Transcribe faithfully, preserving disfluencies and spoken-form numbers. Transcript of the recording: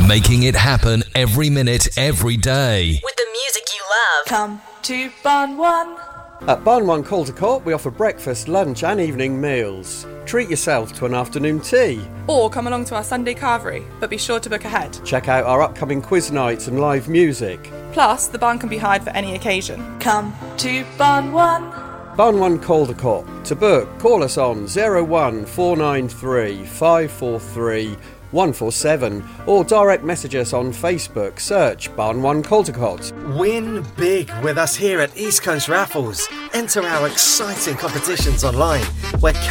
Making it happen every minute, every day. With the music you love. Come to Barn One. At Barn One Caldercourt, we offer breakfast, lunch and evening meals. Treat yourself to an afternoon tea. Or come along to our Sunday carvery, but be sure to book ahead. Check out our upcoming quiz nights and live music. Plus, the barn can be hired for any occasion. Come to Barn One. Barn One Caldercourt. To book, call us on oh one four nine three five four three one four seven or direct message us on Facebook. Search Barn One Caldercourt. Win big with us here at East Coast Raffles. Enter our exciting competitions online where